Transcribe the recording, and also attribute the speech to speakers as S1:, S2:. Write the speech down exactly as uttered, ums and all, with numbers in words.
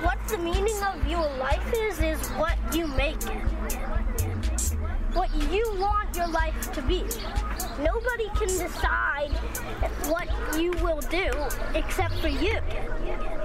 S1: what the meaning of your life is, is what you make it. What you want your life to be. Nobody can decide what you will do except for you.